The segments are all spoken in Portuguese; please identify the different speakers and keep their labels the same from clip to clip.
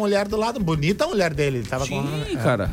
Speaker 1: mulher do lado. Bonita a mulher dele. Ele tava
Speaker 2: cara.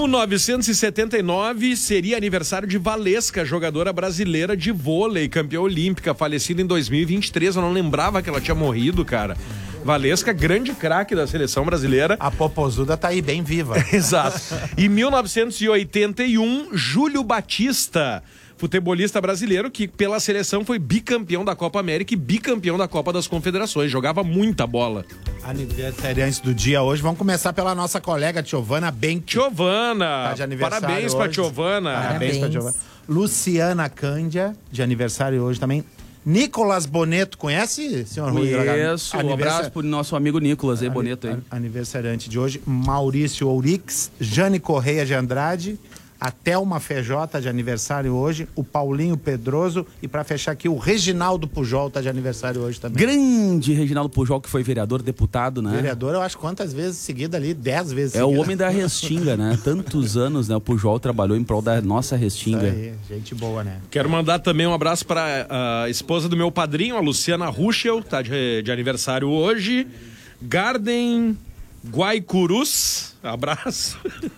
Speaker 2: 1979 seria aniversário de Valesca, jogadora brasileira de vôlei, campeã olímpica, falecida em 2023. Eu não lembrava que ela tinha morrido, cara. Valesca, grande craque da seleção brasileira.
Speaker 1: A popozuda tá aí bem viva.
Speaker 2: Exato. Em 1981, Júlio Batista, futebolista brasileiro que pela seleção foi bicampeão da Copa América e bicampeão da Copa das Confederações. Jogava muita bola.
Speaker 1: Aniversariantes do dia hoje. Vamos começar pela nossa colega Tiovana Benck.
Speaker 2: Tiovana,
Speaker 1: tá de aniversário
Speaker 2: parabéns
Speaker 1: hoje.
Speaker 2: pra Tiovana.
Speaker 1: Parabéns pra Tiovana. Luciana Cândia, de aniversário hoje também. Nicolas Boneto, conhece, senhor Rui?
Speaker 3: Conheço, um abraço pro nosso amigo Nicolas Boneto aí.
Speaker 1: Aniversariante de hoje, Maurício Ourix, Jane Correia de Andrade, a Thelma Fejota de aniversário hoje, o Paulinho Pedroso e pra fechar aqui o Reginaldo Pujol tá de aniversário hoje também.
Speaker 3: Grande Reginaldo Pujol, que foi vereador, deputado, né?
Speaker 1: Vereador, eu acho quantas vezes seguida ali? 10 vezes
Speaker 3: seguida.
Speaker 1: É
Speaker 3: o homem da Restinga, né? Tantos anos, né? O Pujol trabalhou em prol da nossa Restinga.
Speaker 1: Isso aí, gente boa, né?
Speaker 2: Quero mandar também um abraço pra a esposa do meu padrinho, a Luciana Ruschel, tá de aniversário hoje. Garden Guaicurus, abraço.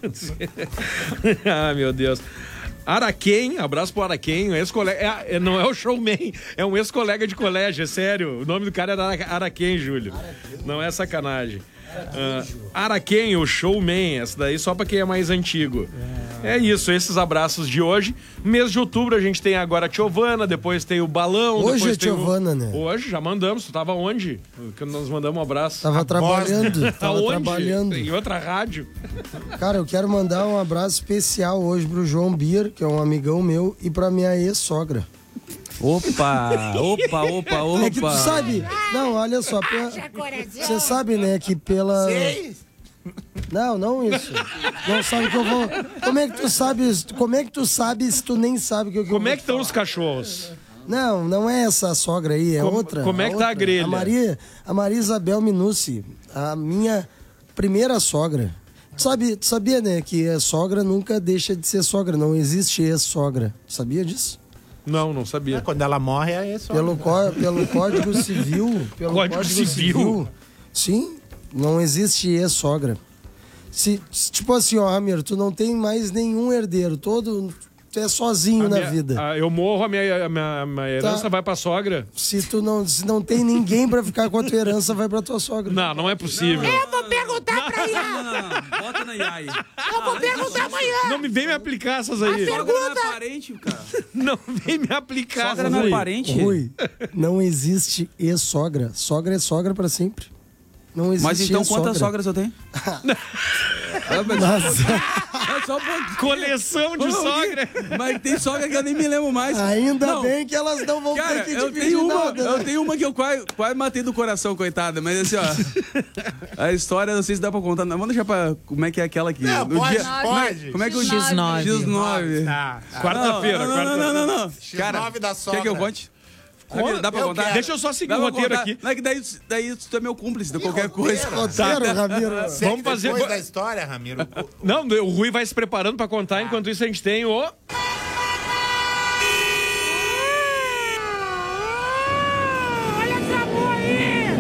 Speaker 2: Ah, meu Deus. Araquém, abraço pro Araquém, ex-colega, não é o showman, é um ex-colega de colégio, é sério. O nome do cara era Araquém, Júlio. Não é sacanagem. Araquém, o showman, essa daí só pra quem é mais antigo. É isso, esses abraços de hoje. Mês de outubro a gente tem agora a Tiovana, depois tem o Balão.
Speaker 4: Hoje
Speaker 2: depois
Speaker 4: é Tiovana, né?
Speaker 2: Hoje, já mandamos. Tu tava onde? Que nós mandamos um abraço.
Speaker 4: Tava trabalhando. Trabalhando.
Speaker 2: Em outra rádio.
Speaker 4: Cara, eu quero mandar um abraço especial hoje pro João Bier, que é um amigão meu, e pra minha ex-sogra.
Speaker 3: Opa!
Speaker 4: É que tu sabe... Não, olha só. Você sabe, né, que pela... Não isso. Não sabe que eu vou... Como é que tu sabe se tu nem sabe o que eu vou
Speaker 2: Como é que estão os cachorros?
Speaker 4: Não é essa sogra aí, é outra.
Speaker 2: Como é que tá a grelha?
Speaker 4: A Maria Isabel Minucci, a minha primeira sogra. Tu sabia, né, que a sogra nunca deixa de ser sogra, não existe ex-sogra. Sabia disso?
Speaker 2: Não sabia.
Speaker 1: Quando ela morre, é isso.
Speaker 4: Pelo Código Civil.
Speaker 2: Código Civil?
Speaker 4: Sim, não existe ex-sogra. Tipo assim, ó, Ramiro, tu não tem mais nenhum herdeiro. Tu é sozinho na vida.
Speaker 2: Eu morro, a minha herança vai pra sogra.
Speaker 4: Se não tem ninguém pra ficar com a tua herança, vai pra tua sogra.
Speaker 2: Não é possível.
Speaker 5: Eu vou perguntar pra Iá.
Speaker 3: Não. Bota na Iá aí.
Speaker 5: Eu vou perguntar amanhã.
Speaker 2: Não me vem me aplicar essas aí.
Speaker 3: Sogra não é parente, cara.
Speaker 2: Não vem me aplicar.
Speaker 3: Sogra não é parente.
Speaker 4: Rui, não existe ex-sogra. Sogra é sogra pra sempre. Não existe.
Speaker 3: Mas então quantas sogras eu tenho?
Speaker 2: Só coleção de sogra.
Speaker 3: Mas tem sogra que eu nem me lembro mais.
Speaker 4: Ainda bem que elas não vão ter que dividir nada.
Speaker 3: Eu tenho uma que eu quase matei do coração, coitada. Mas assim, ó. A história, não sei se dá pra contar. Vamos deixar pra... Como é que é aquela aqui?
Speaker 1: Não, pode.
Speaker 3: Como é que o
Speaker 5: X9.
Speaker 2: Quarta-feira.
Speaker 3: Não. Cara,
Speaker 1: X9 da sogra.
Speaker 3: quer que eu conte? Dá pra contar?
Speaker 2: Deixa eu só seguir o roteiro aqui.
Speaker 3: Não é que daí tu é meu cúmplice de qualquer coisa.
Speaker 4: Ramiro.
Speaker 2: Vamos fazer...
Speaker 1: Depois da história, Ramiro.
Speaker 2: Não, o Rui vai se preparando pra contar. Enquanto isso a gente tem o...
Speaker 5: Olha essa boa aí.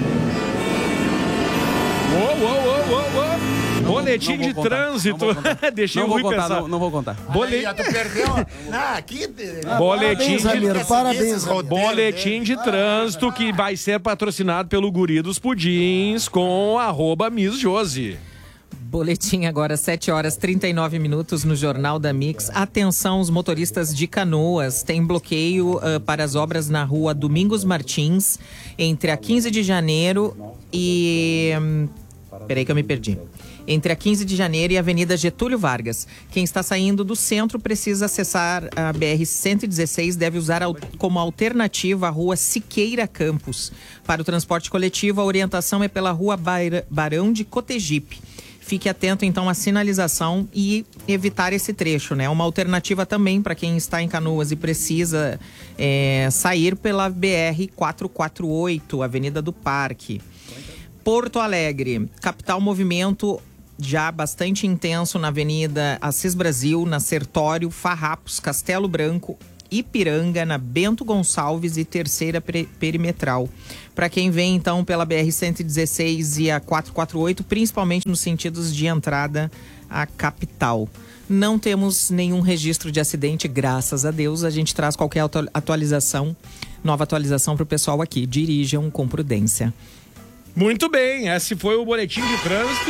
Speaker 2: Boletim de trânsito. Deixei o Rui pensar.
Speaker 3: Não vou contar.
Speaker 1: Tu perdeu. Aqui...
Speaker 2: Boletim
Speaker 4: Parabéns,
Speaker 2: Boletim de trânsito que vai ser patrocinado pelo Guri dos Pudins com @MissJosi.
Speaker 6: Boletim agora, 7h39 no Jornal da Mix. Atenção, os motoristas de Canoas. Tem bloqueio para as obras na rua Domingos Martins, entre a 15 de janeiro e... Peraí que eu me perdi. Entre a 15 de janeiro e a Avenida Getúlio Vargas. Quem está saindo do centro precisa acessar a BR-116, deve usar como alternativa a rua Siqueira Campos. Para o transporte coletivo, a orientação é pela rua Barão de Cotegipe. Fique atento, então, à sinalização e evitar esse trecho, né? Uma alternativa também para quem está em Canoas e precisa sair pela BR-448, Avenida do Parque. Porto Alegre, capital movimento já bastante intenso na Avenida Assis Brasil, na Sertório, Farrapos, Castelo Branco Ipiranga, na Bento Gonçalves e Terceira Perimetral. Para quem vem, então, pela BR-116 e a 448, principalmente nos sentidos de entrada à capital. Não temos nenhum registro de acidente, graças a Deus. A gente traz qualquer atualização, nova atualização para o pessoal aqui. Dirijam com prudência.
Speaker 2: Muito bem, esse foi o boletim de trânsito.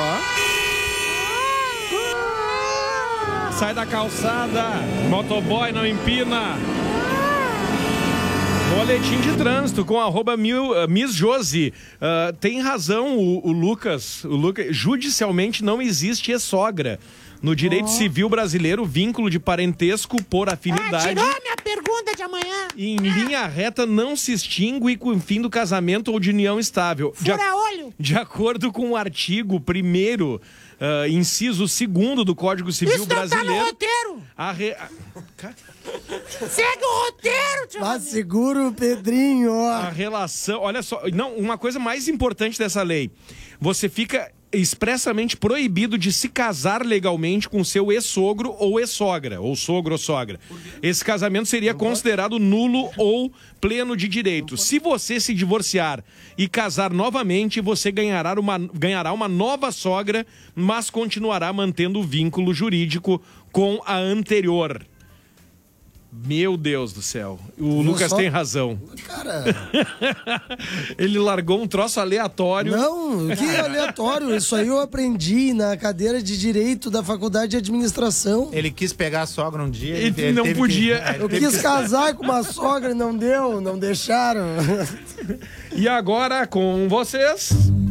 Speaker 2: Sai da calçada, motoboy não empina. Boletim de trânsito com @Miss Josi. Tem razão o Lucas. Judicialmente não existe e-sogra. No direito civil brasileiro, vínculo de parentesco por afinidade.
Speaker 5: Tirou a minha pergunta de amanhã.
Speaker 2: Em linha reta não se extingue com o fim do casamento ou de união estável.
Speaker 5: Fura-olho.
Speaker 2: De acordo com o artigo 1º, inciso 2º do Código Civil Brasileiro.
Speaker 5: Tá no roteiro. Segue o roteiro, tio.
Speaker 4: Mas segura o Pedrinho, ó.
Speaker 2: A relação, olha só, não, uma coisa mais importante dessa lei. Você fica expressamente proibido de se casar legalmente com seu ex-sogro ou ex-sogra, ou sogro ou sogra. Esse casamento seria considerado nulo ou pleno de direito. Se você se divorciar e casar novamente, você ganhará uma nova sogra, mas continuará mantendo o vínculo jurídico com a anterior. Meu Deus do céu. O Lucas tem razão.
Speaker 4: Cara...
Speaker 2: Ele largou um troço aleatório.
Speaker 4: Não, que aleatório. Isso aí eu aprendi na cadeira de Direito da Faculdade de Administração.
Speaker 1: Ele quis pegar a sogra um dia.
Speaker 2: Ele não podia.
Speaker 4: Eu quis casar com uma sogra e não deu, não deixaram.
Speaker 2: E agora com vocês...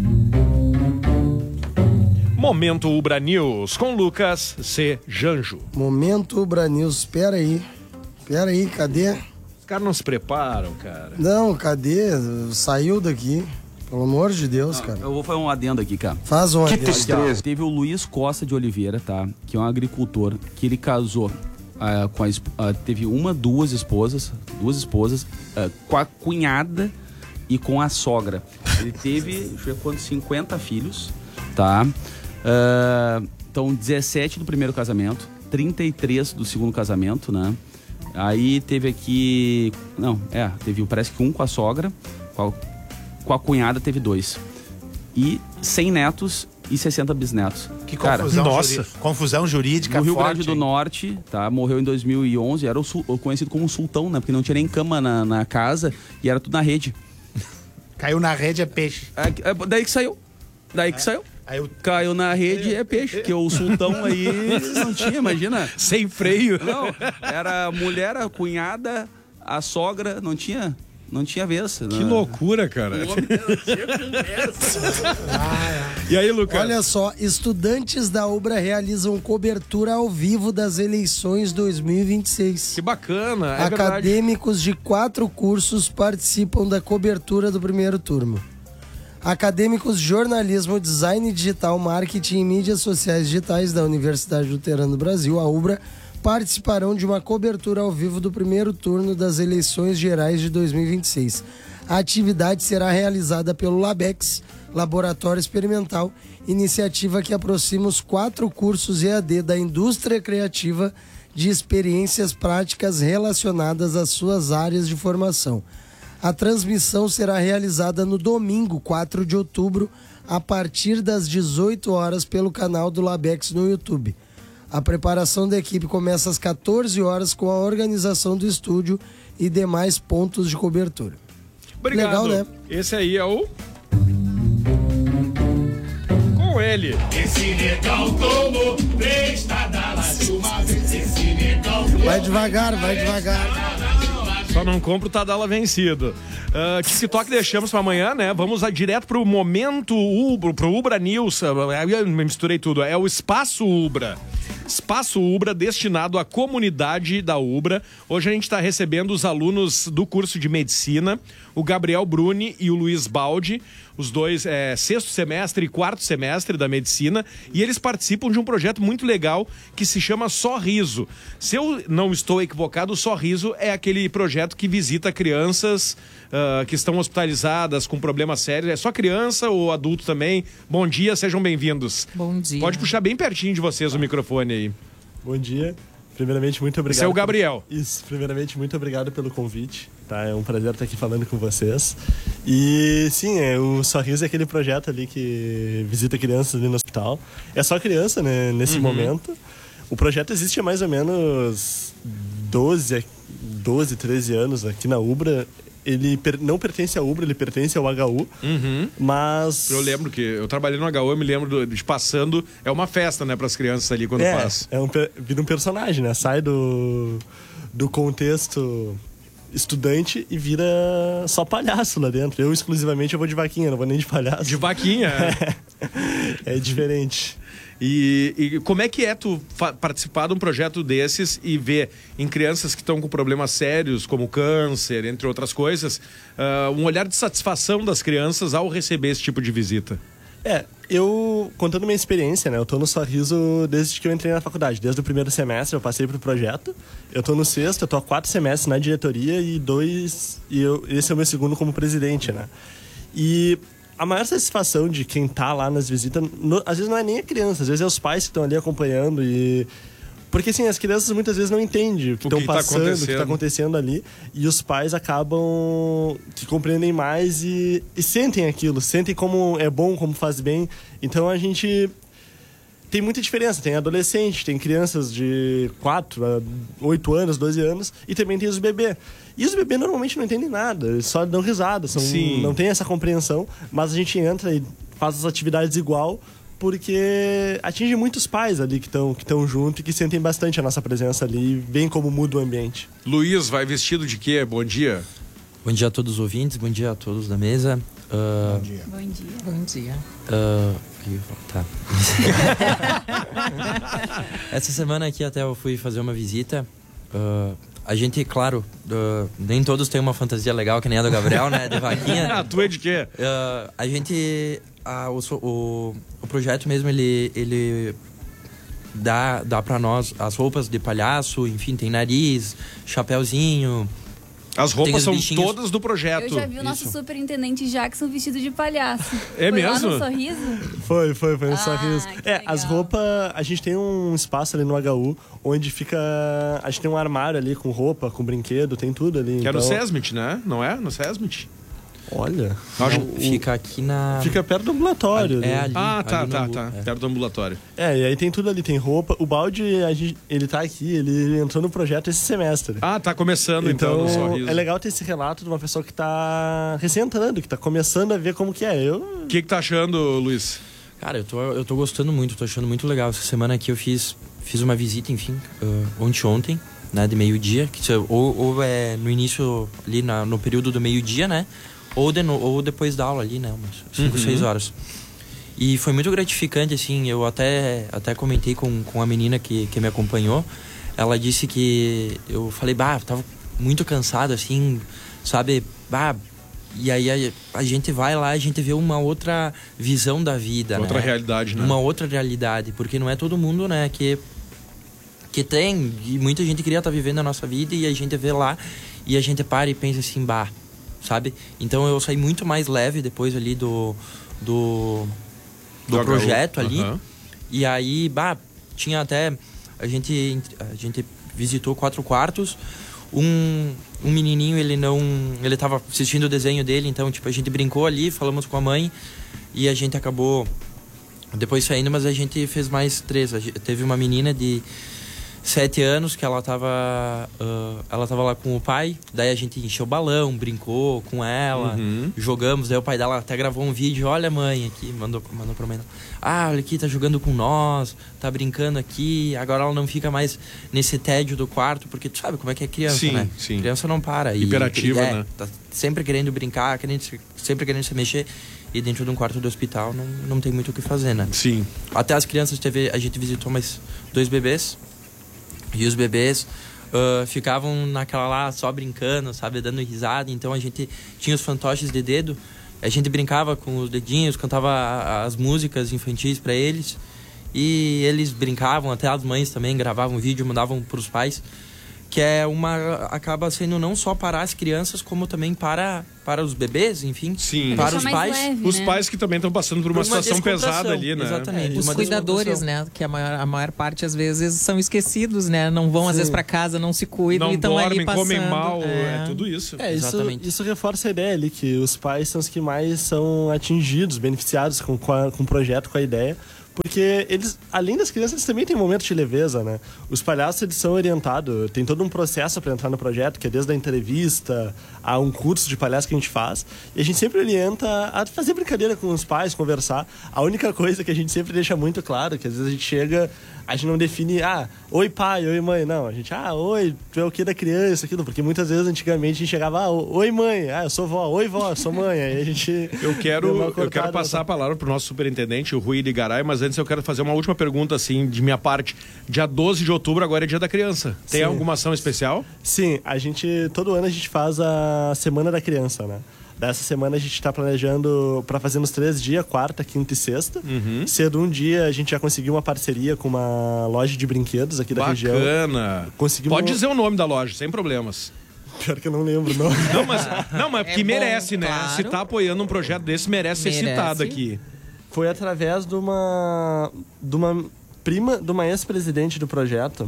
Speaker 2: Momento Ubra News com Lucas C. Janjo.
Speaker 4: Momento Ubra News, Pera aí, cadê?
Speaker 2: Os caras não se preparam, cara.
Speaker 4: Não, cadê? Saiu daqui. Pelo amor de Deus, cara.
Speaker 3: Eu vou fazer um adendo aqui, cara.
Speaker 4: Faz um adendo.
Speaker 3: Aqui, ó, teve o Luiz Costa de Oliveira, tá? Que é um agricultor, que ele casou teve duas esposas, com a cunhada e com a sogra. Ele teve, deixa eu ver quantos, 50 filhos, tá? Então, 17 do primeiro casamento, 33 do segundo casamento, né? Aí teve aqui... parece que um com a sogra, com a cunhada teve 2. E 100 netos e 60 bisnetos.
Speaker 1: Que confusão, confusão jurídica
Speaker 3: no Rio
Speaker 1: forte,
Speaker 3: Grande do Norte, tá? Morreu em 2011, era conhecido como sultão, né? Porque não tinha nem cama na casa e era tudo na rede.
Speaker 1: Caiu na rede é peixe.
Speaker 3: Daí que saiu. Caiu na rede é peixe, porque o sultão aí não tinha, imagina.
Speaker 2: Sem freio.
Speaker 3: Não, era a mulher, a cunhada, a sogra, não tinha vez.
Speaker 2: Que loucura, cara. E aí, Lucas?
Speaker 4: Olha só, estudantes da Ubra realizam cobertura ao vivo das eleições 2026.
Speaker 2: Que bacana, é
Speaker 4: Acadêmicos de 4 cursos participam da cobertura do primeiro turno. Acadêmicos de jornalismo, design digital, marketing e mídias sociais digitais da Universidade Luterana do Brasil, a Ubra, participarão de uma cobertura ao vivo do primeiro turno das eleições gerais de 2026. A atividade será realizada pelo LabEx, Laboratório Experimental, iniciativa que aproxima os 4 cursos EAD da indústria criativa de experiências práticas relacionadas às suas áreas de formação. A transmissão será realizada no domingo, 4 de outubro, a partir das 18 horas pelo canal do LabEx no YouTube. A preparação da equipe começa às 14 horas com a organização do estúdio e demais pontos de cobertura.
Speaker 2: Obrigado.
Speaker 4: Legal, né?
Speaker 2: Esse aí é o... Com ele.
Speaker 7: Esse negão tomou 3 tadalas de uma vez. Esse negão
Speaker 4: Vai devagar, vai devagar.
Speaker 2: Só não compra o Tadala vencido. TikTok deixamos para amanhã, né? Vamos direto pro momento Ubra, pro Ubra News. Eu misturei tudo. É o Espaço Ubra. Espaço Ubra destinado à comunidade da Ubra. Hoje a gente está recebendo os alunos do curso de Medicina, o Gabriel Bruni e o Luiz Baldi, os dois 6º semestre e 4º semestre da Medicina, e eles participam de um projeto muito legal que se chama Sorriso. Se eu não estou equivocado, o Sorriso é aquele projeto que visita crianças que estão hospitalizadas com problemas sérios. É só criança ou adulto também? Bom dia, sejam bem-vindos.
Speaker 6: Bom dia.
Speaker 2: Pode puxar bem pertinho de vocês o microfone aí.
Speaker 8: Bom dia. Primeiramente, muito obrigado.
Speaker 2: Esse é o Gabriel.
Speaker 8: Isso, primeiramente, muito obrigado pelo convite, tá? É um prazer estar aqui falando com vocês. E sim, o Sorriso é aquele projeto ali que visita crianças ali no hospital. É só criança, né, nesse momento. O projeto existe há mais ou menos 12, 13 anos aqui na Ubra. Ele não pertence à Ubra, ele pertence ao HU, mas...
Speaker 2: Eu lembro que eu trabalhei no HU, eu me lembro de passando, é uma festa, né, para as crianças ali quando passa.
Speaker 8: Vira um personagem, né? Sai do contexto estudante e vira só palhaço lá dentro. Eu, exclusivamente, eu vou de vaquinha, não vou nem de palhaço.
Speaker 2: De vaquinha?
Speaker 8: É diferente.
Speaker 2: E como é que é tu participar de um projeto desses e ver em crianças que estão com problemas sérios, como câncer, entre outras coisas, um olhar de satisfação das crianças ao receber esse tipo de visita?
Speaker 8: Eu, contando minha experiência, né, eu tô no Sorriso desde que eu entrei na faculdade. Desde o primeiro semestre eu passei pro projeto. Eu tô no sexto, eu tô há 4 semestres na diretoria e esse é o meu segundo como presidente, né? E a maior satisfação de quem tá lá nas visitas, às vezes não é nem a criança, às vezes é os pais que estão ali acompanhando e... Porque, assim, as crianças muitas vezes não entendem o que estão passando, o que está acontecendo ali. E os pais acabam que compreendem mais e sentem aquilo. Sentem como é bom, como faz bem. Então, a gente tem muita diferença. Tem adolescente, tem crianças de 4 a 8 anos, 12 anos. E também tem os bebês. E os bebês normalmente não entendem nada. Eles só dão risada. Não tem essa compreensão. Mas a gente entra e faz as atividades igual, porque atinge muitos pais ali que estão junto e que sentem bastante a nossa presença ali, bem como muda o ambiente.
Speaker 2: Luiz, vai vestido de quê? Bom dia.
Speaker 9: Bom dia a todos os ouvintes, bom dia a todos da mesa.
Speaker 6: Bom dia. Bom dia. Bom dia.
Speaker 9: Tá. Essa semana aqui até eu fui fazer uma visita. A gente, claro, nem todos têm uma fantasia legal que nem a do Gabriel, né? De vaquinha.
Speaker 2: Tu é de quê?
Speaker 9: A gente... O projeto mesmo, ele dá pra nós as roupas de palhaço, enfim, tem nariz, chapéuzinho.
Speaker 2: As roupas são
Speaker 9: bichinhos.
Speaker 2: todas do projeto.
Speaker 10: Eu já vi o nosso superintendente Jackson vestido de palhaço.
Speaker 2: É
Speaker 10: foi
Speaker 2: mesmo?
Speaker 10: Lá no Sorriso?
Speaker 8: Foi no Sorriso.
Speaker 10: Legal.
Speaker 8: As roupas, a gente tem um espaço ali no HU, onde fica... A gente tem um armário ali com roupa, com brinquedo, tem tudo ali.
Speaker 2: Que é no SESMIT, né? Não é? No SESMIT?
Speaker 8: Olha...
Speaker 9: Fica aqui na...
Speaker 8: Fica perto do ambulatório.
Speaker 9: Ali.
Speaker 2: Tá. Perto do ambulatório.
Speaker 8: E aí tem tudo ali, tem roupa. O Balde, ele tá aqui, ele entrou no projeto esse semestre.
Speaker 2: Tá começando então no Sorriso.
Speaker 8: É legal ter esse relato de uma pessoa que tá recém-entrando, que tá começando a ver como que é.
Speaker 2: O que tá achando, Luiz?
Speaker 9: Cara, eu tô gostando muito, tô achando muito legal. Essa semana aqui eu fiz uma visita, enfim, ontem, né, de meio-dia, ou é no início, ali no período do meio-dia, né? Ou depois da aula ali, né? Umas 5, 6 horas. E foi muito gratificante, assim. Eu até comentei com a menina que me acompanhou. Ela disse que... Eu falei, tava muito cansado, assim, sabe? E aí a gente vai lá, a gente vê uma outra visão da vida,
Speaker 2: outra realidade, né?
Speaker 9: Uma outra realidade. Porque não é todo mundo, né, que tem... E muita gente queria estar vivendo a nossa vida e a gente vê lá e a gente para e pensa assim, sabe? Então eu saí muito mais leve depois ali do projeto ali. E aí, tinha até... A gente visitou 4 quartos. Um menininho, ele tava assistindo o desenho dele, então, tipo, a gente brincou ali, falamos com a mãe e a gente acabou depois saindo, mas a gente fez mais 3. Teve uma menina de 7 anos que ela tava lá com o pai, daí a gente encheu o balão, brincou com ela, jogamos, daí o pai dela até gravou um vídeo, olha a mãe aqui, mandou pra mãe, olha aqui, tá jogando com nós, tá brincando aqui, agora ela não fica mais nesse tédio do quarto, porque tu sabe como é que é criança, né?
Speaker 2: Sim.
Speaker 9: Criança não para.
Speaker 2: Hiperativa, né?
Speaker 9: Tá sempre querendo brincar, sempre querendo se mexer, e dentro de um quarto do hospital não tem muito o que fazer, né?
Speaker 2: Sim.
Speaker 9: Até as crianças, a gente visitou mais 2 bebês, e os bebês ficavam naquela lá só brincando, sabe, dando risada. Então a gente tinha os fantoches de dedo, a gente brincava com os dedinhos, cantava as músicas infantis para eles e eles brincavam, até as mães também gravavam vídeo, mandavam para os pais. que é acaba sendo não só para as crianças, como também para os bebês, enfim.
Speaker 2: Sim.
Speaker 9: Para os pais.
Speaker 10: Leve,
Speaker 2: Os
Speaker 10: né?
Speaker 2: pais que também estão passando por uma situação pesada ali, né?
Speaker 9: Exatamente.
Speaker 6: Os cuidadores, né? Que a maior parte, às vezes, são esquecidos, né? Não vão, às vezes, para casa, não se cuidam
Speaker 2: Não
Speaker 6: e estão ali
Speaker 2: dormem,
Speaker 6: passando.
Speaker 2: comem mal, é tudo isso.
Speaker 9: Exatamente.
Speaker 8: Isso reforça a ideia ali, que os pais são os que mais são atingidos, beneficiados com o projeto, com a ideia. Porque eles, além das crianças, eles também têm um momento de leveza, né? Os palhaços, eles são orientados, tem todo um processo para entrar no projeto, que é desde a entrevista a um curso de palhaço que a gente faz. E a gente sempre orienta a fazer brincadeira com os pais, conversar. A única coisa que a gente sempre deixa muito claro, que às vezes a gente chega, a gente não define, oi pai, oi mãe. Não, a gente, oi, tu é o que da criança, aquilo. Porque muitas vezes, antigamente, a gente chegava, oi mãe, eu sou vó, oi vó, eu sou mãe. Aí a gente...
Speaker 2: Eu quero passar a palavra pro nosso superintendente, o Rui Ligaray, mas antes eu quero fazer uma última pergunta, assim, de minha parte. Dia 12 de outubro, agora é dia da criança. Tem
Speaker 8: Sim.
Speaker 2: alguma ação especial?
Speaker 8: Sim, todo ano a gente faz a Semana da Criança, né? Dessa semana a gente está planejando para fazer nos 3 dias, quarta, quinta e sexta. Cedo um dia a gente já conseguiu uma parceria com uma loja de brinquedos aqui da região.
Speaker 2: Bacana. Pode dizer o nome da loja, sem problemas.
Speaker 8: Pior que eu não lembro, não.
Speaker 2: Não, mas porque merece, né?
Speaker 6: Claro.
Speaker 2: Se tá apoiando um projeto desse, merece ser citado aqui.
Speaker 8: Foi através de uma prima de uma ex-presidente do projeto.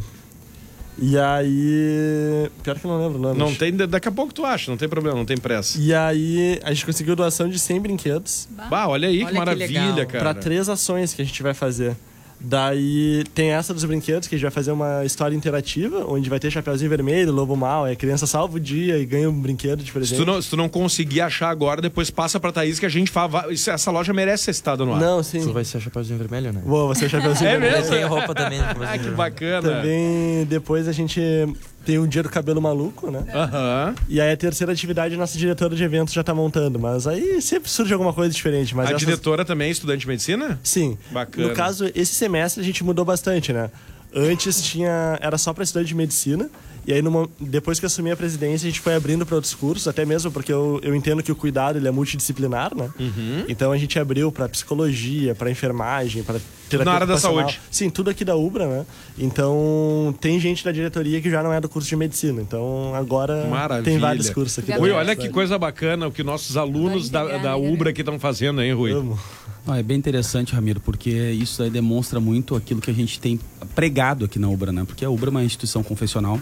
Speaker 8: E aí... Pior que eu não lembro o nome.
Speaker 2: Não tem, daqui a pouco tu acha, não tem problema, não tem pressa.
Speaker 8: E aí a gente conseguiu doação de 100 brinquedos.
Speaker 2: Olha aí,
Speaker 6: Olha
Speaker 2: que
Speaker 6: que
Speaker 2: maravilha,
Speaker 6: legal.
Speaker 2: cara.
Speaker 8: Para 3 ações que a gente vai fazer. Daí tem essa dos brinquedos, que a gente vai fazer uma história interativa, onde vai ter Chapeuzinho Vermelho, Lobo Mal, a criança salva o dia e ganha um brinquedo de presente.
Speaker 2: Se tu não conseguir achar agora, depois passa pra Thaís que a gente faz. Essa loja merece ser citada no ar.
Speaker 8: Não, sim.
Speaker 9: Tu vai ser Chapeuzinho Vermelho, né?
Speaker 8: Vou ser Chapeuzinho
Speaker 2: É
Speaker 8: Vermelho.
Speaker 2: mesmo?
Speaker 9: Tem roupa também.
Speaker 2: Que bacana.
Speaker 8: Também depois a gente tem um dia do cabelo maluco, né? E aí a terceira atividade a nossa diretora de eventos já tá montando, mas aí sempre surge alguma coisa diferente. Mas
Speaker 2: A diretora também é estudante de medicina?
Speaker 8: Sim.
Speaker 2: Bacana.
Speaker 8: No caso, esse semestre a gente mudou bastante, né? Antes era só para estudante de medicina, e aí depois que eu assumi a presidência a gente foi abrindo para outros cursos, até mesmo porque eu entendo que o cuidado ele é multidisciplinar, né? Então a gente abriu para psicologia, para enfermagem, para terapia
Speaker 2: Na área da
Speaker 8: ocupacional.
Speaker 2: saúde.
Speaker 8: Sim, tudo aqui da UBRA, né? Então tem gente da diretoria que já não é do curso de medicina, então agora
Speaker 2: Maravilha.
Speaker 8: tem vários cursos aqui.
Speaker 2: Rui, olha que coisa bacana o que nossos alunos da UBRA aqui estão fazendo, hein, Rui?
Speaker 8: Amo.
Speaker 3: É bem interessante, Ramiro, porque isso aí demonstra muito aquilo que a gente tem pregado aqui na UBRA, né? Porque a UBRA é uma instituição confessional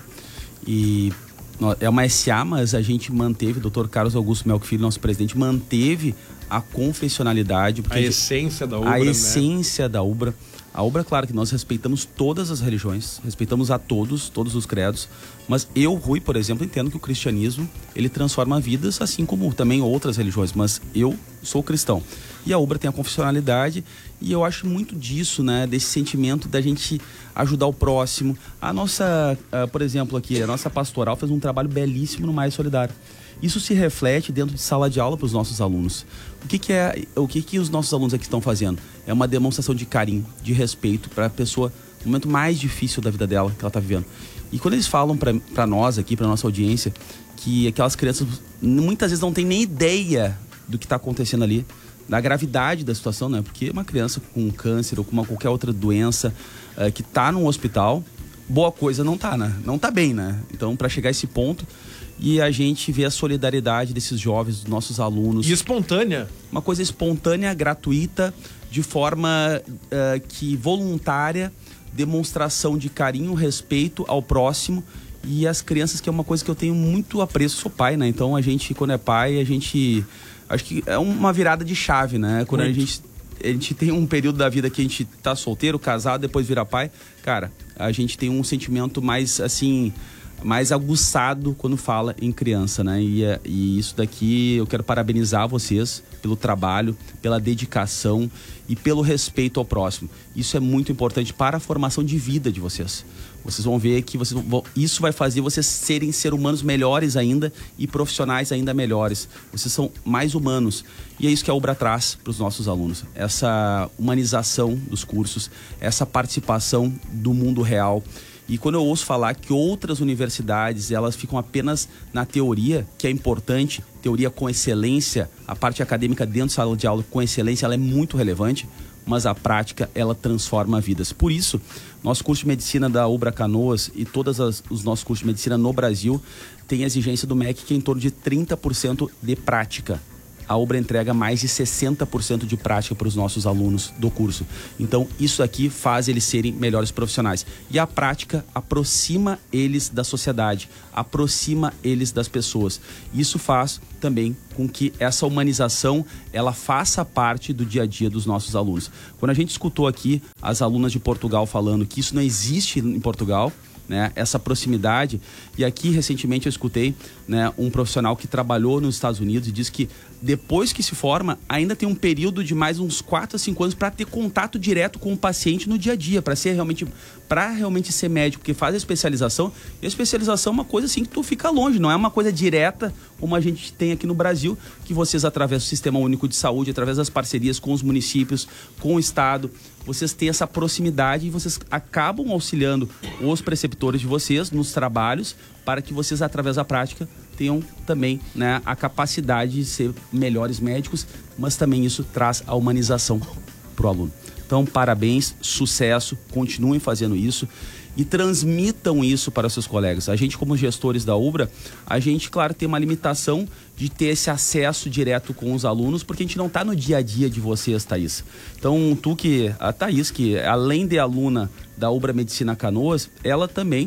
Speaker 3: e é uma SA, mas a gente manteve, o Dr. Carlos Augusto Melco Filho, nosso presidente, manteve a confessionalidade.
Speaker 2: A essência da UBRA,
Speaker 3: A essência da UBRA. A UBRA, claro que nós respeitamos todas as religiões, respeitamos a todos os credos, mas eu, Rui, por exemplo, entendo que o cristianismo, ele transforma vidas, assim como também outras religiões, mas eu sou cristão. E a UBRA tem a confessionalidade e eu acho muito disso, né, desse sentimento da gente ajudar o próximo. A nossa, por exemplo, aqui, a nossa pastoral fez um trabalho belíssimo no Mais Solidário. Isso se reflete dentro de sala de aula para os nossos alunos. O que os nossos alunos aqui estão fazendo? É uma demonstração de carinho, de respeito para a pessoa, no momento mais difícil da vida dela, que ela está vivendo. E quando eles falam para nós aqui, para nossa audiência, que aquelas crianças muitas vezes não têm nem ideia do que está acontecendo ali, da gravidade da situação, né? Porque uma criança com câncer ou com qualquer outra doença que está num hospital, boa coisa não tá, né? Não tá bem, né? Então, para chegar a esse ponto, e a gente vê a solidariedade desses jovens, dos nossos alunos.
Speaker 2: E espontânea.
Speaker 3: Uma coisa espontânea, gratuita, de forma que voluntária, demonstração de carinho, respeito ao próximo. E as crianças, que é uma coisa que eu tenho muito apreço. Sou pai, né? Então a gente, quando é pai, a gente... Acho que é uma virada de chave, né? Quando a gente tem um período da vida que a gente tá solteiro, casado, depois vira pai. Cara, a gente tem um sentimento mais, assim... mais aguçado quando fala em criança, né? E isso daqui eu quero parabenizar vocês pelo trabalho, pela dedicação e pelo respeito ao próximo. Isso é muito importante para a formação de vida de vocês. Vocês vão ver que isso vai fazer vocês serem seres humanos melhores ainda e profissionais ainda melhores. Vocês são mais humanos. E é isso que a UBRA traz para os nossos alunos. Essa humanização dos cursos, essa participação do mundo real. E quando eu ouço falar que outras universidades, elas ficam apenas na teoria, que é importante, teoria com excelência, a parte acadêmica dentro da sala de aula com excelência, ela é muito relevante, mas a prática, ela transforma vidas. Por isso, nosso curso de medicina da Ubra Canoas e todos os nossos cursos de medicina no Brasil tem a exigência do MEC que é em torno de 30% de prática. A Ubra entrega mais de 60% de prática para os nossos alunos do curso. Então, isso aqui faz eles serem melhores profissionais. E a prática aproxima eles da sociedade, aproxima eles das pessoas. Isso faz também com que essa humanização, ela faça parte do dia a dia dos nossos alunos. Quando a gente escutou aqui as alunas de Portugal falando que isso não existe em Portugal, né, essa proximidade, e aqui recentemente eu escutei, né, um profissional que trabalhou nos Estados Unidos e disse que depois que se forma, ainda tem um período de mais uns 4 a 5 anos para ter contato direto com o paciente no dia a dia, para realmente ser médico, porque faz a especialização, e a especialização é uma coisa assim que tu fica longe, não é uma coisa direta como a gente tem aqui no Brasil, que vocês através do Sistema Único de Saúde, através das parcerias com os municípios, com o Estado, vocês têm essa proximidade e vocês acabam auxiliando os preceptores de vocês nos trabalhos para que vocês, através da prática, tenham também, né, a capacidade de ser melhores médicos, mas também isso traz a humanização para o aluno. Então, parabéns, sucesso, continuem fazendo isso e transmitam isso para seus colegas. A gente, como gestores da Ubra, a gente, claro, tem uma limitação de ter esse acesso direto com os alunos, porque a gente não está no dia a dia de vocês, Thaís. Então, a Thaís, que além de aluna da Ubra Medicina Canoas, ela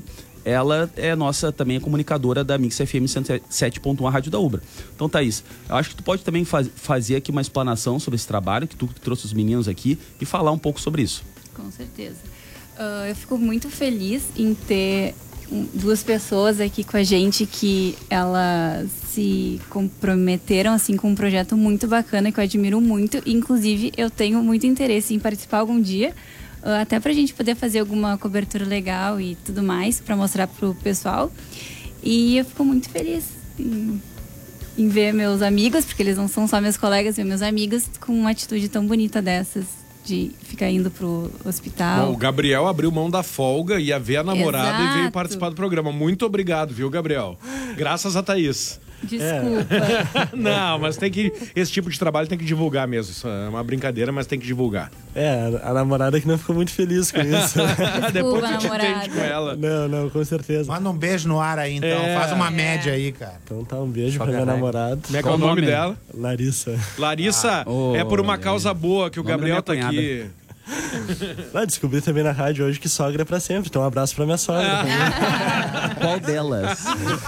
Speaker 3: é nossa também comunicadora da Mix FM 107.1, a Rádio da Ubra. Então, Thaís, eu acho que tu pode também fazer aqui uma explanação sobre esse trabalho, que tu trouxe os meninos aqui, e falar um pouco sobre isso.
Speaker 10: Com certeza. Eu fico muito feliz em ter duas pessoas aqui com a gente que elas se comprometeram assim com um projeto muito bacana que eu admiro muito. Inclusive, eu tenho muito interesse em participar algum dia, até pra gente poder fazer alguma cobertura legal e tudo mais, pra mostrar pro pessoal. E eu fico muito feliz em ver meus amigos, porque eles não são só meus colegas, ver meus amigos com uma atitude tão bonita dessas, de ficar indo pro hospital.
Speaker 2: Bom, o Gabriel abriu mão da folga, ia ver a namorada.
Speaker 10: Exato.
Speaker 2: E veio participar do programa. Muito obrigado, viu, Gabriel? Graças a Thaís.
Speaker 10: Desculpa.
Speaker 2: Não, mas esse tipo de trabalho tem que divulgar mesmo. Isso é uma brincadeira, mas tem que divulgar.
Speaker 8: A namorada que não ficou muito feliz com isso.
Speaker 2: Depois
Speaker 10: Desculpa,
Speaker 2: tu te entende com ela.
Speaker 8: Não, com certeza.
Speaker 1: Manda um beijo no ar aí, então. Faz uma média aí, cara.
Speaker 8: Então tá, um beijo pra minha namorada.
Speaker 2: Como é que é o nome dela?
Speaker 8: Larissa.
Speaker 2: Larissa, é por uma causa boa que o Gabriel tá aqui.
Speaker 8: Descobri também na rádio hoje que sogra é pra sempre. Então um abraço pra minha sogra.
Speaker 3: Qual delas?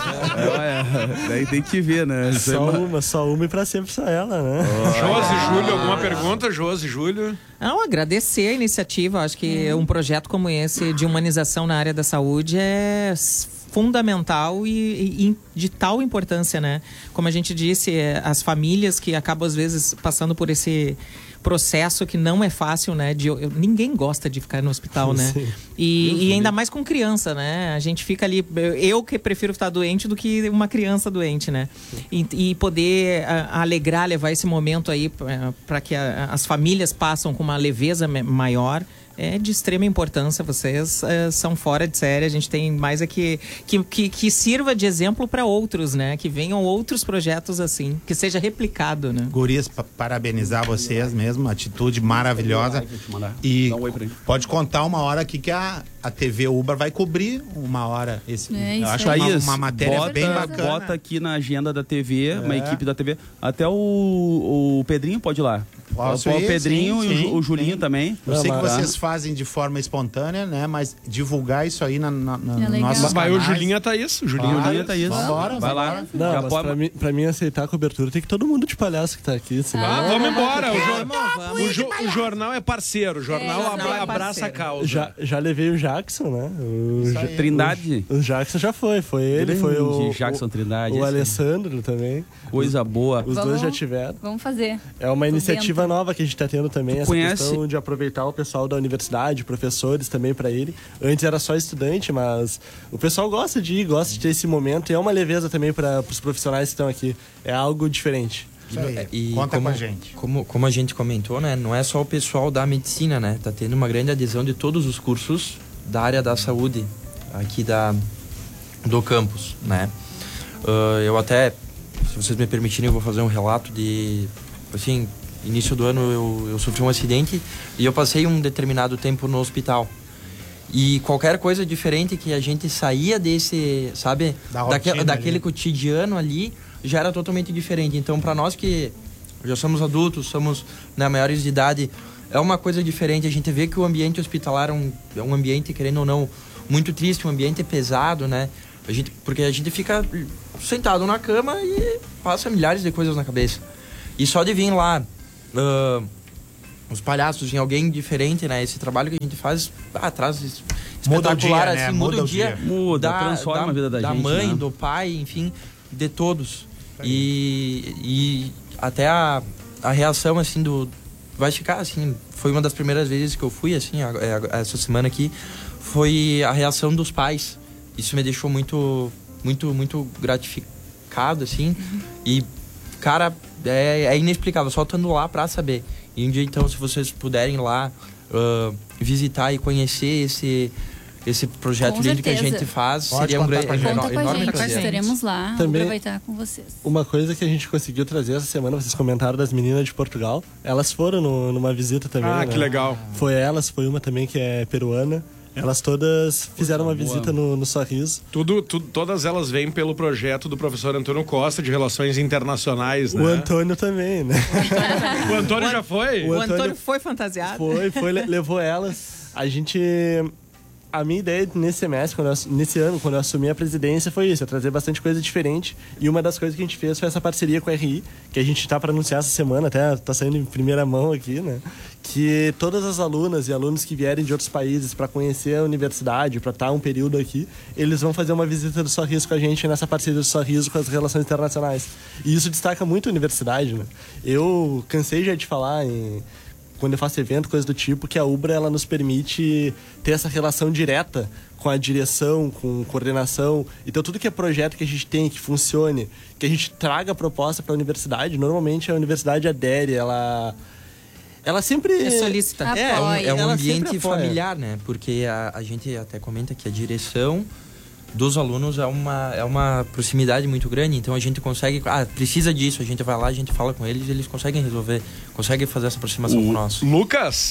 Speaker 3: Daí tem que ver, né?
Speaker 8: Só uma e pra sempre só ela, né?
Speaker 2: Josi, Júlio, alguma pergunta? Josi, Júlio?
Speaker 6: Não, agradecer a iniciativa. Acho que um projeto como esse de humanização na área da saúde é fundamental e de tal importância, né? Como a gente disse, as famílias que acabam às vezes passando por esse processo que não é fácil, né? Ninguém gosta de ficar no hospital, né? E ainda mais com criança, né? A gente fica ali... Eu que prefiro estar doente do que uma criança doente, né? E poder alegrar, levar esse momento aí para que as famílias passam com uma leveza maior, é de extrema importância. Vocês são fora de série. A gente tem mais aqui que sirva de exemplo para outros, né? Que venham outros projetos assim, que seja replicado, né?
Speaker 1: Gurias, parabenizar vocês mesmo, atitude maravilhosa. E pode contar uma hora aqui que a TV Ubra vai cobrir uma hora esse.
Speaker 10: Eu
Speaker 1: acho uma matéria bem bacana.
Speaker 3: Bota aqui na agenda da TV, uma equipe da TV. Até o Pedrinho pode ir lá.
Speaker 1: Posso
Speaker 3: o
Speaker 1: ir?
Speaker 3: Pedrinho
Speaker 1: Sim,
Speaker 3: e o Julinho também.
Speaker 1: Eu sei que vocês fazem de forma espontânea, né? Mas divulgar isso aí no nosso
Speaker 2: Mas vai o Julinho e a Thaís.
Speaker 3: Julinho e a Thaís.
Speaker 1: Vambora,
Speaker 3: vai lá.
Speaker 8: Não, mas pra mim aceitar a cobertura tem que todo mundo de palhaço que tá aqui.
Speaker 2: Vamos embora. O jornal é parceiro. O jornal abraça a causa.
Speaker 8: Já levei o Jackson, né?
Speaker 3: Trindade.
Speaker 8: O Jackson já foi ele, foi o
Speaker 3: Jackson Trindade.
Speaker 8: O Alessandro também.
Speaker 3: Coisa boa.
Speaker 8: Os dois já tiveram.
Speaker 10: Vamos fazer.
Speaker 8: É uma iniciativa nova que a gente tá tendo também, essa questão de aproveitar o pessoal da universidade, professores também pra ir. Antes era só estudante, mas o pessoal gosta de ir, gosta de ter esse momento, e é uma leveza também para os profissionais que estão aqui. É algo diferente.
Speaker 1: Isso aí.
Speaker 9: E
Speaker 1: Conta com a gente.
Speaker 9: Como a gente comentou, né? Não é só o pessoal da medicina, né? Tá tendo uma grande adesão de todos os cursos da área da saúde aqui do campus, né? Eu até, se vocês me permitirem, eu vou fazer um relato de, assim, início do ano eu sofri um acidente e eu passei um determinado tempo no hospital. E qualquer coisa diferente que a gente saía desse, sabe, daquele cotidiano ali, já era totalmente diferente. Então, para nós que já somos adultos, somos, né, maiores de idade, é uma coisa diferente. A gente vê que o ambiente hospitalar é um ambiente, querendo ou não, muito triste, um ambiente pesado, né? Porque a gente fica sentado na cama e passa milhares de coisas na cabeça. E só de vir lá os palhaços em alguém diferente, né? Esse trabalho que a gente faz traz espetacular, assim, muda o dia.
Speaker 3: Transforma a vida da gente,
Speaker 9: mãe,
Speaker 3: né?
Speaker 9: do pai, enfim, de todos. E até a reação, assim, vai ficar, assim, foi uma das primeiras vezes que eu fui, assim, essa semana aqui, foi a reação dos pais. Isso me deixou muito, muito, muito gratificado, assim. E, cara, é inexplicável, só estando lá pra saber. E um dia, então, se vocês puderem ir lá visitar e conhecer esse projeto lindo que a gente faz, seria um enorme prazer.
Speaker 10: Estaremos lá,
Speaker 8: também
Speaker 10: aproveitar com vocês.
Speaker 8: Uma coisa que a gente conseguiu trazer essa semana, vocês comentaram das meninas de Portugal, elas foram numa visita também.
Speaker 2: Ah, né? Que legal.
Speaker 8: Foi uma também que é peruana. Elas todas fizeram uma visita no Sorriso.
Speaker 2: Todas elas vêm pelo projeto do professor Antônio Costa de Relações Internacionais, né?
Speaker 8: O Antônio também, né?
Speaker 2: O Antônio já foi?
Speaker 6: O Antônio foi fantasiado?
Speaker 8: Foi, levou elas. A minha ideia nesse semestre, nesse ano, quando eu assumi a presidência, foi isso, trazer bastante coisa diferente. E uma das coisas que a gente fez foi essa parceria com a RI, que a gente tá para anunciar essa semana, até tá saindo em primeira mão aqui, né? Que todas as alunas e alunos que vierem de outros países para conhecer a universidade, para estar um período aqui, eles vão fazer uma visita do Sorriso com a gente nessa parceria do Sorriso com as relações internacionais. E isso destaca muito a universidade, né? Eu cansei já de falar quando eu faço evento, coisa do tipo, que a UBRA ela nos permite ter essa relação direta com a direção, com coordenação. Então, tudo que é projeto que a gente tem, que funcione, que a gente traga a proposta para a universidade, normalmente a universidade adere, ela sempre...
Speaker 6: solicita.
Speaker 9: É um ambiente familiar, né? Porque a gente até comenta que a direção dos alunos é uma proximidade muito grande, então a gente consegue, precisa disso, a gente vai lá, a gente fala com eles conseguem resolver, conseguem fazer essa aproximação com nós.
Speaker 2: Lucas,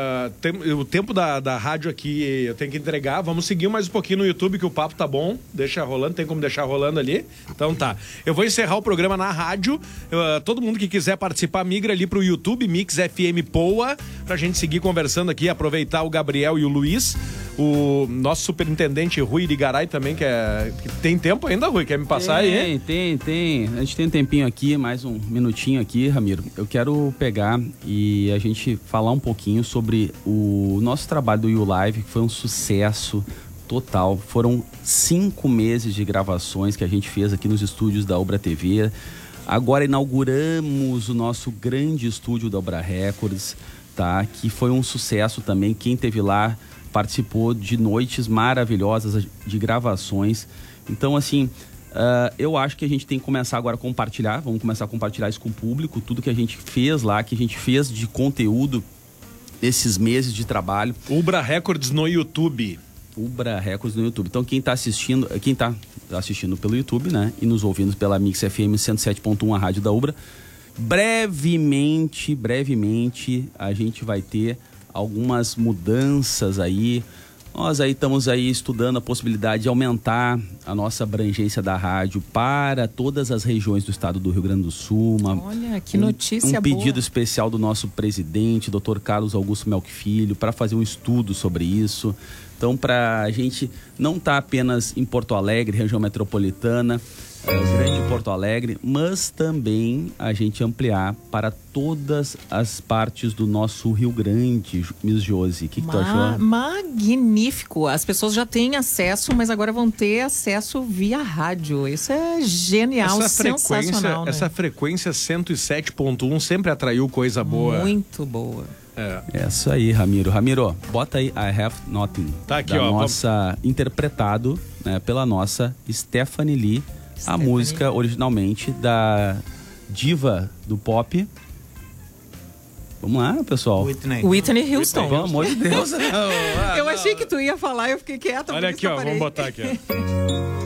Speaker 2: o tempo da rádio aqui eu tenho que entregar, vamos seguir mais um pouquinho no YouTube que o papo tá bom, deixa rolando, tem como deixar rolando ali? Então tá, eu vou encerrar o programa na rádio, todo mundo que quiser participar migra ali pro YouTube, Mix FM Poa, pra gente seguir conversando aqui, aproveitar o Gabriel e o Luiz, o nosso superintendente Rui Irigaray também, que tem tempo ainda, Rui, quer me passar aí?
Speaker 3: Tem. A gente tem um tempinho aqui, mais um minutinho aqui, Ramiro. Eu quero pegar e a gente falar um pouquinho sobre o nosso trabalho do YouLive, que foi um sucesso total. Foram 5 meses de gravações que a gente fez aqui nos estúdios da Ubra TV. Agora inauguramos o nosso grande estúdio da Ubra Records, tá? Que foi um sucesso também. Quem teve lá participou de noites maravilhosas de gravações. Então, assim, eu acho que a gente tem que começar agora a compartilhar. Vamos começar a compartilhar isso com o público. Tudo que a gente fez lá, que a gente fez de conteúdo nesses meses de trabalho.
Speaker 2: Ubra Records no YouTube.
Speaker 3: Ubra Records no YouTube. Então, quem tá assistindo pelo YouTube, né? E nos ouvindo pela Mix FM 107.1, a rádio da Ubra. Brevemente, a gente vai ter algumas mudanças aí. Nós aí estamos aí estudando a possibilidade de aumentar a nossa abrangência da rádio para todas as regiões do estado do Rio Grande do Sul.
Speaker 6: Olha, que notícia
Speaker 3: boa. Um pedido especial do nosso presidente, Dr. Carlos Augusto Melk Filho, para fazer um estudo sobre isso. Então, para a gente não estar apenas em Porto Alegre, região metropolitana, grande Porto Alegre, mas também a gente ampliar para todas as partes do nosso Rio Grande. Miss Josi, o que tu achou?
Speaker 6: Magnífico! As pessoas já têm acesso, mas agora vão ter acesso via rádio. Isso é genial, sensacional, né?
Speaker 2: Essa frequência 107.1 sempre atraiu coisa boa.
Speaker 6: Muito boa.
Speaker 3: É isso aí, Ramiro. Ramiro, bota aí I Have Nothing.
Speaker 2: Tá aqui,
Speaker 3: da nossa, interpretado, né, pela nossa Stephanie Lee. A música originalmente da diva do pop. Vamos lá, pessoal.
Speaker 6: Whitney Houston.
Speaker 3: Pelo amor de Deus.
Speaker 6: Eu achei que tu ia falar, eu fiquei quieta.
Speaker 2: Olha aqui, ó, vamos botar aqui, ó.